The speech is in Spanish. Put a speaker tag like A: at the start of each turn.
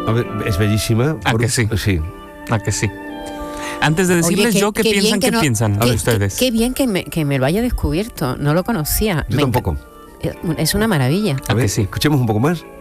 A: A ver, es bellísima.
B: ¿A que sí?
A: Sí.
B: ¿A que sí? Antes de decirles ¿qué piensan? ¿Qué piensan ustedes?
C: Qué bien que me lo haya descubierto. No lo conocía.
A: Yo tampoco.
C: Es una maravilla.
A: A ver,
B: que sí?
A: Escuchemos un poco más.